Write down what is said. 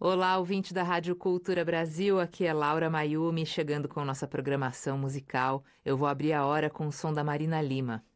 Olá, ouvinte da Rádio Cultura Brasil, aqui é Laura Mayumi, chegando com nossa programação musical. Eu vou abrir a hora com o som da Marina Lima.